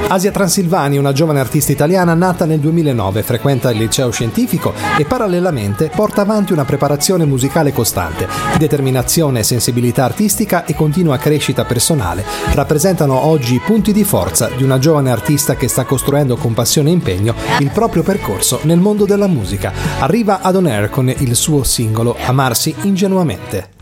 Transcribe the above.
Asia Transilvani, una giovane artista italiana nata nel 2009, frequenta il liceo scientifico e parallelamente porta avanti una preparazione musicale costante. Determinazione, sensibilità artistica e continua crescita personale rappresentano oggi i punti di forza di una giovane artista che sta costruendo con passione e impegno il proprio percorso nel mondo della musica. Arriva ad On Air con il suo singolo Amarsi ingenuamente.